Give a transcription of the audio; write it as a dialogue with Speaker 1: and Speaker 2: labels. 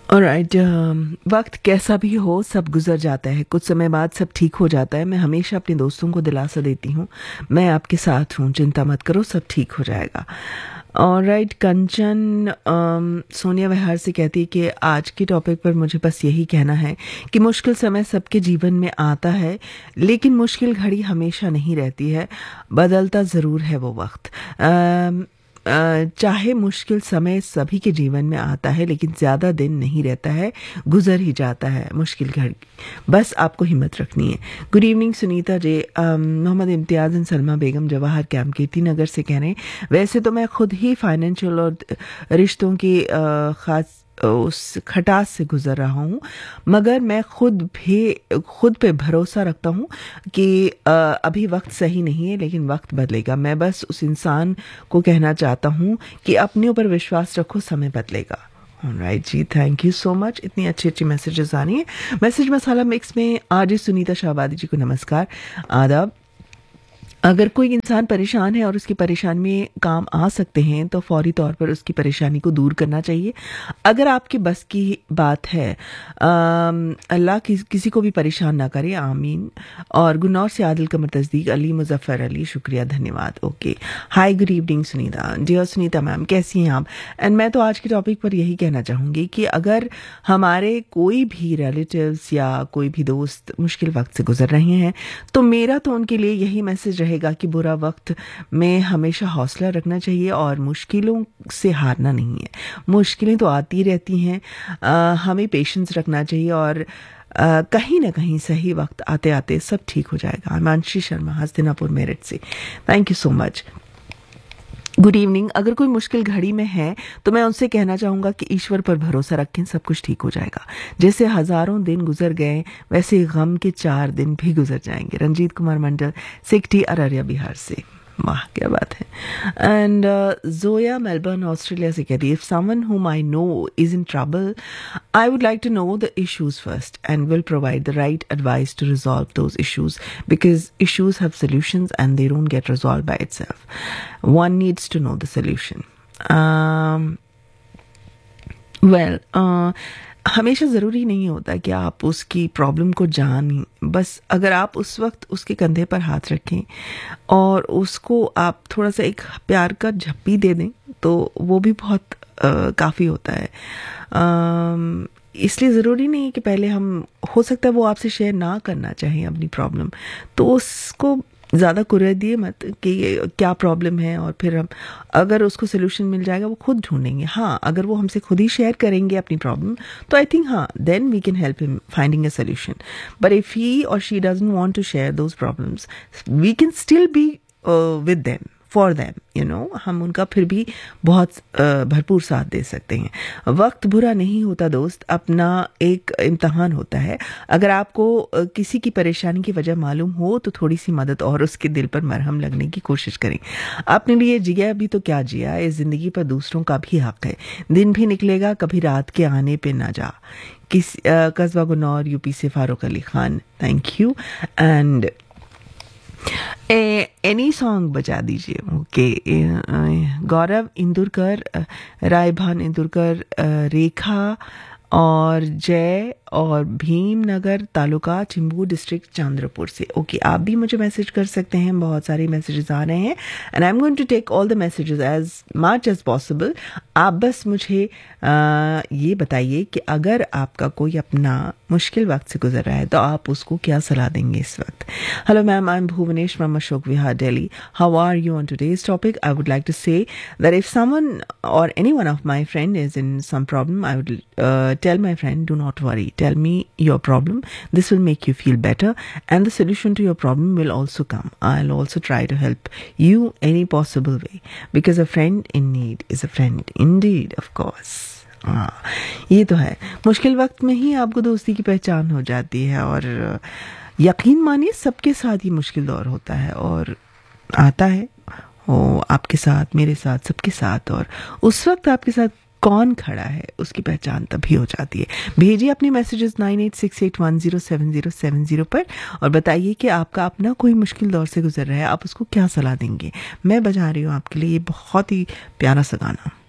Speaker 1: Alright, वक्त कैसा भी हो सब गुजर जाता है, कुछ समय बाद सब ठीक हो जाता है। मैं हमेशा अपने दोस्तों को दिलासा देती हूँ, मैं आपके साथ हूँ, चिंता मत करो, सब ठीक हो जाएगा। ऑलराइट, कंचन सोनिया विहार से कहती है कि आज के टॉपिक पर मुझे बस यही कहना है कि मुश्किल समय सबके जीवन में आता है, लेकिन मुश्किल घड़ी हमेशा नहीं रहती है, बदलता ज़रूर है वो वक्त। चाहे मुश्किल समय सभी के जीवन में आता है, लेकिन ज़्यादा दिन नहीं रहता है, गुजर ही जाता है मुश्किल घड़ी। बस आपको हिम्मत रखनी है। Good evening Sunita ji. Mohammad Imtiaz and Salma Begum Jawahar camp Kirti Nagar से कह रहे हैं, वैसे तो मैं खुद ही फाइनेंशियल और रिश्तों की ख़ास उस खटास से गुजर रहा हूँ, मगर मैं खुद पे भरोसा रखता हूँ कि अभी वक्त सही नहीं है, लेकिन वक्त बदलेगा। मैं बस उस इंसान को कहना चाहता हूँ कि अपने ऊपर विश्वास रखो, समय बदलेगा। Right ji, thank you so much. इतनी अच्छी अच्छी मैसेजेस आ रही हैं। मैसेज मसाला मिक्स में आज सुनीता शाहबादी जी को नमस्कार, आदाब। अगर कोई इंसान परेशान है और उसकी परेशानी में काम आ सकते हैं तो फौरी तौर पर उसकी परेशानी को दूर करना चाहिए। अगर आपकी बस की बात है, अल्लाह किसी को भी परेशान ना करे, आमीन। और गुन्नौर से आदिल कमर तस्दीक अली मुजफ्फर अली, शुक्रिया, धन्यवाद। ओके, हाय, good evening Sunita. Dear Sunita ma'am, कैसी हैं आप? एंड मैं तो आज के टॉपिक पर यही कहना चाहूँगी कि अगर हमारे कोई भी रिलेटिव्स या कोई भी दोस्त मुश्किल वक्त से गुजर रहे हैं तो मेरा तो उनके लिए यही मैसेज रहेगा कि बुरा वक्त में हमेशा हौसला रखना चाहिए और मुश्किलों से हारना नहीं है। मुश्किलें तो आती रहती हैं, हमें पेशेंस रखना चाहिए और कहीं ना कहीं सही वक्त आते आते सब ठीक हो जाएगा। हिमांशी शर्मा, हस्तिनापुर मेरठ से, thank you so much. Good evening. अगर कोई मुश्किल घड़ी में है तो मैं उनसे कहना चाहूँगा कि ईश्वर पर भरोसा रखें, सब कुछ ठीक हो जाएगा। जैसे हज़ारों दिन गुजर गए वैसे गम के 4 दिन भी गुजर जाएंगे। रंजीत कुमार मंडल, सिकटी, अररिया, बिहार से। वाह, क्या बात है। एंड जोया मेलबर्न ऑस्ट्रेलिया से कहती है, if someone whom I know is in trouble, I would like to know the issues first and will provide the right advice to resolve those issues, because issues have solutions and they don't get resolved by itself. One needs to know the solution. हमेशा ज़रूरी नहीं होता कि आप उसकी problem को जानें, बस अगर आप उस वक्त उसके कंधे पर हाथ रखें और उसको आप थोड़ा सा एक प्यार का झप्पी दे दें तो वो भी बहुत काफ़ी होता है। इसलिए ज़रूरी नहीं है कि पहले हो सकता है वो आपसे शेयर ना करना चाहें अपनी प्रॉब्लम, तो उसको ज़्यादा कुरे दिए मत कि क्या प्रॉब्लम है, और फिर अगर उसको सोल्यूशन मिल जाएगा वो खुद ढूंढेंगे। हाँ, अगर वो हमसे खुद ही शेयर करेंगे अपनी प्रॉब्लम तो आई थिंक हाँ, then we can help him finding a solution. But if he और she doesn't want to share those problems, we can still be with them, for them, हम उनका फिर भी बहुत भरपूर साथ दे सकते हैं। वक्त बुरा नहीं होता दोस्त, अपना एक इम्तहान होता है। अगर आपको किसी की परेशानी की वजह मालूम हो तो थोड़ी सी मदद और उसके दिल पर मरहम लगने की कोशिश करें। अपने लिए जिया भी तो क्या जिया, इस जिंदगी पर दूसरों का भी हक है। दिन भी निकलेगा, कभी रात के आने पे ना जा। कस्बा गुन्नौर, यूपी से Farooq Ali Khan, thank you. And any song बजा दीजिए। ओके, गौरव इंदुरकर, रायभान इंदुरकर, रेखा और जय और भीमनगर तालुका, चिंबू डिस्ट्रिक्ट, चंद्रपुर से। ओके, आप भी मुझे मैसेज कर सकते हैं, बहुत सारे मैसेजेस आ रहे हैं and I am going to take all the messages as much as possible. आप बस मुझे ये बताइए कि अगर आपका कोई अपना मुश्किल वक्त से गुजर रहा है तो आप उसको क्या सलाह देंगे इस वक्त। Hello ma'am, I am Bhuvnesh from Ashok Vihar, Delhi. How are you on today's topic? I would like to say that if someone or any one of my friend is in some problem, I would tell my friend, do not worry, tell me your problem, this will make you feel better and the solution to your problem will also come. I'll also try to help you any possible way, because a friend in need is a friend indeed, of course. ये तो है, मुश्किल वक्त में ही आपको दोस्ती की पहचान हो जाती है। और यकीन मानिए सबके साथ ही मुश्किल दौर होता है और आता है, आपके साथ, मेरे साथ, सबके साथ। और उस वक्त आपके साथ कौन खड़ा है उसकी पहचान तभी हो जाती है। भेजिए अपने मैसेजेस 9868107070 पर और बताइए कि आपका अपना कोई मुश्किल दौर से गुजर रहा है, आप उसको क्या सलाह देंगे। मैं बजा रही हूँ आपके लिए ये बहुत ही प्यारा सा गाना।